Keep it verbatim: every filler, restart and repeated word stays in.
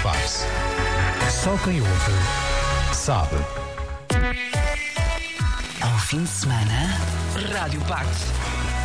Pax. Só quem ouve sabe. Ao fim de semana, Rádio Pax.